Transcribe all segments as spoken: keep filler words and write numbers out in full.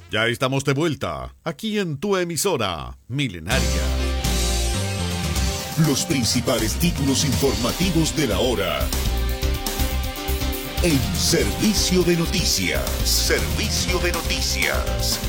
Ya estamos de vuelta, aquí en tu emisora milenaria. Los principales títulos informativos de la hora. En Servicio de Noticias. Servicio de Noticias.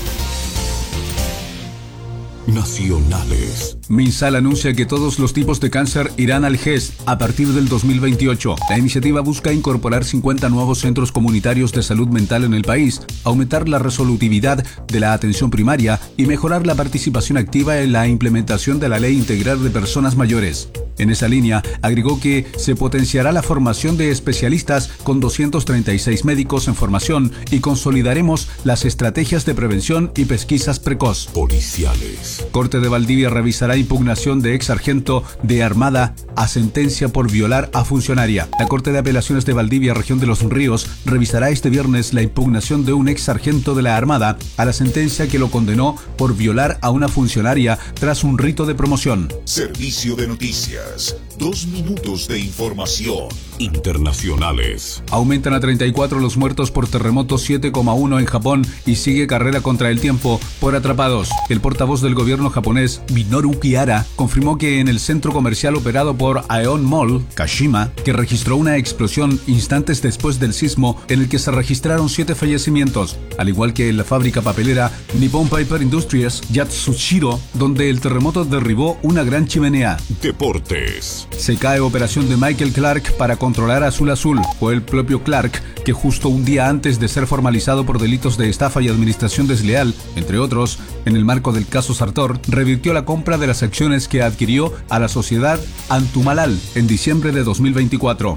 Nacionales. Minsal anuncia que todos los tipos de cáncer irán al G E S a partir del dos mil veintiocho. La iniciativa busca incorporar cincuenta nuevos centros comunitarios de salud mental en el país, aumentar la resolutividad de la atención primaria y mejorar la participación activa en la implementación de la Ley Integral de Personas Mayores. En esa línea, agregó que se potenciará la formación de especialistas con doscientos treinta y seis médicos en formación y consolidaremos las estrategias de prevención y pesquisas precoz. Policiales. Corte de Valdivia revisará impugnación de ex sargento de Armada a sentencia por violar a funcionaria. La Corte de Apelaciones de Valdivia, región de Los Ríos, revisará este viernes la impugnación de un ex sargento de la Armada a la sentencia que lo condenó por violar a una funcionaria tras un rito de promoción. Servicio de Noticias. Dos minutos de información. Internacionales. Aumentan a treinta y cuatro los muertos por terremoto siete coma uno en Japón y sigue carrera contra el tiempo por atrapados. El portavoz del gobierno japonés, Minoru Kihara, confirmó que en el centro comercial operado por Aeon Mall, Kashima, que registró una explosión instantes después del sismo en el que se registraron siete fallecimientos, al igual que en la fábrica papelera Nippon Paper Industries Yatsushiro, donde el terremoto derribó una gran chimenea. Deportes. Se cae operación de Michael Clark para controlar Azul Azul. Fue el propio Clark que justo un día antes de ser formalizado por delitos de estafa y administración desleal, entre otros, en el marco del caso Sartor, revirtió la compra de las acciones que adquirió a la sociedad Antumalal en diciembre de dos mil veinticuatro.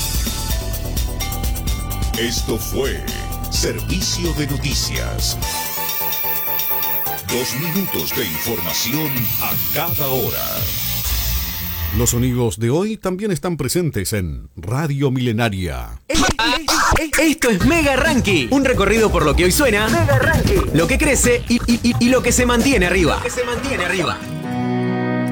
Esto fue Servicio de Noticias. Dos minutos de información a cada hora. Los sonidos de hoy también están presentes en Radio Milenaria. Esto es Mega Ranking, un recorrido por lo que hoy suena, Mega Ranking, lo que crece y, y, y, y lo que se mantiene arriba. Lo que se mantiene arriba.